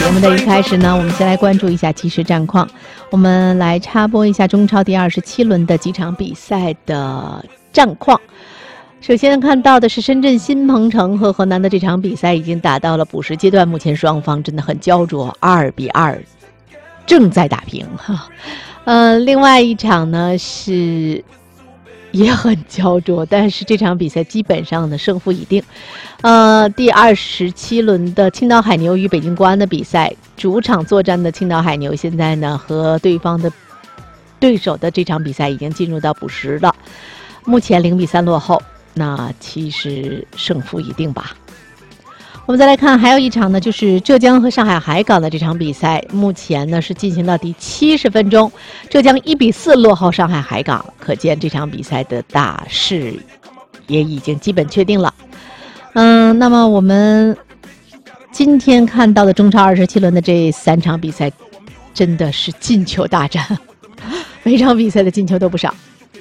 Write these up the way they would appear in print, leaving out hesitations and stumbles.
节目的一开始呢，我们先来关注一下即时战况。我们来插播一下中超第27轮的几场比赛的战况。首先看到的是深圳新鹏城和河南的这场比赛已经打到了补时阶段，目前双方真的很焦灼，2-2，正在打平哈。另外一场呢是也很焦灼，但是这场比赛基本上的胜负已定。第27轮的青岛海牛与北京国安的比赛，主场作战的青岛海牛现在呢和对方的对手的这场比赛已经进入到补时了，目前0-3落后，那其实胜负已定吧。我们再来看还有一场呢，就是浙江和上海海港的这场比赛，目前呢是进行到第70分钟，浙江1-4落后上海海港，可见这场比赛的大势也已经基本确定了。那么我们今天看到的中超27轮的这3场比赛真的是进球大战，每场比赛的进球都不少。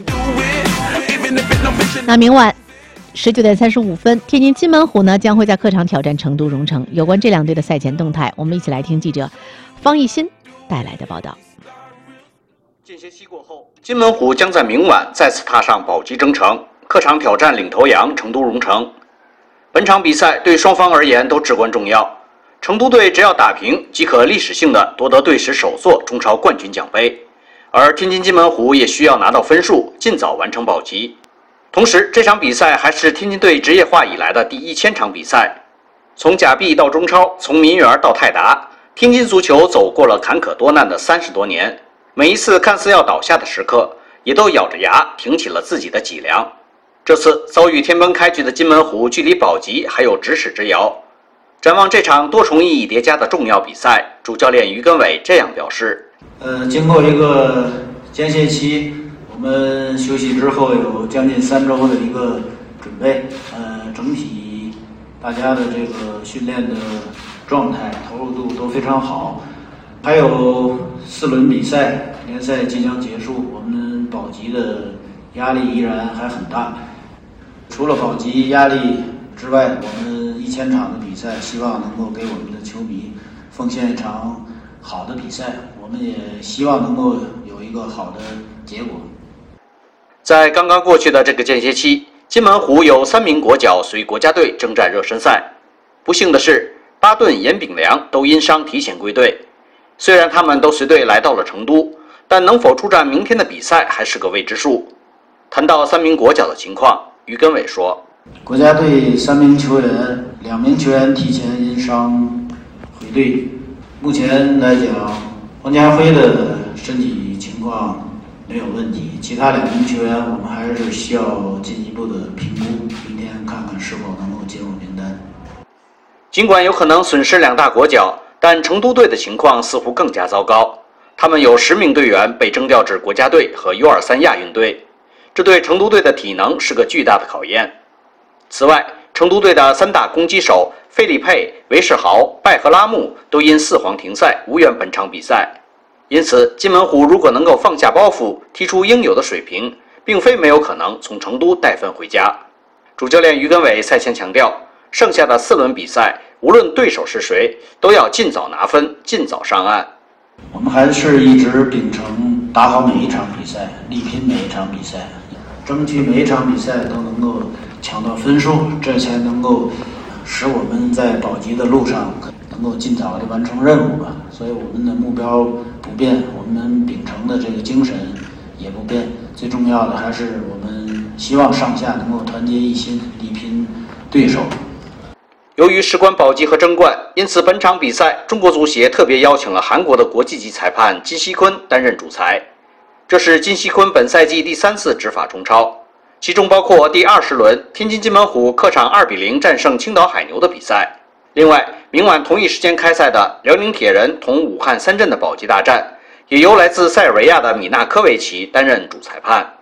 那明晚19点35分，天津津门虎呢将会在客场挑战成都蓉城。有关这两队的赛前动态，我们一起来听记者方艺昕带来的报道。 间歇期过后，津门虎将在明晚再次踏上保级征程，客场挑战领头羊成都蓉城。本场比赛对双方而言都至关重要，成都队只要打平即可历史性的夺得队史首座中超冠军奖杯，而天津津门虎也需要拿到分数，尽早完成保级。同时，这场比赛还是天津队职业化以来的第1000场比赛。从甲 B 到中超，从民园到泰达，天津足球走过了坎坷多难的30多年。每一次看似要倒下的时刻，也都咬着牙挺起了自己的脊梁。这次遭遇天崩开局的津门虎，距离保级还有咫尺之遥。展望这场多重意义叠加的重要比赛，主教练于根伟这样表示： 经过一个间歇期，我们休息之后有将近3周的一个准备，整体大家的这个训练的状态投入度都非常好。还有4轮比赛，联赛即将结束，我们保级的压力依然还很大。除了保级压力之外，我们1000场的比赛，希望能够给我们的球迷奉献一场好的比赛，我们也希望能够有一个好的结果。 在刚刚过去的这个间歇期，津门虎有3名国脚随国家队征战热身赛。不幸的是，巴顿、严炳良都因伤提前归队。虽然他们都随队来到了成都，但能否出战明天的比赛还是个未知数。谈到3名国脚的情况，于根伟说： 国家队3名球员，2名球员提前因伤回队。目前来讲，王家辉的身体情况没有问题，其他2名球员我们还是需要进一步的评估，明天看看是否能够进入名单。 尽管有可能损失2大国脚，但成都队的情况似乎更加糟糕。他们有10名队员被征调至国家队和 U23 亚运队，这对成都队的体能是个巨大的考验。此外，成都队的3大攻击手费利佩、韦世豪、拜赫拉木都因4黄停赛，无缘本场比赛。因此，津门虎如果能够放下包袱，踢出应有的水平，并非没有可能从成都带分回家。主教练于根伟赛前强调，剩下的4轮比赛，无论对手是谁，都要尽早拿分，尽早上岸。 我们还是一直秉承打好每一场比赛，力拼每一场比赛，争取每一场比赛都能够抢到分数，这才能够使我们在保级的路上能够尽早的完成任务吧。所以我们的目标不变，我们秉承的这个精神也不变。最重要的还是我们希望上下能够团结一心，力拼对手。 由于事关保级和争冠，因此本场比赛中国足协特别邀请了韩国的国际级裁判金熙坤担任主裁。这是金熙坤本赛季第3次执法中超，其中包括第20轮天津津门虎客场2-0战胜青岛海牛的比赛。另外，明晚同一时间开赛的辽宁铁人同武汉三镇的保级大战，也由来自塞尔维亚的米纳科维奇担任主裁判。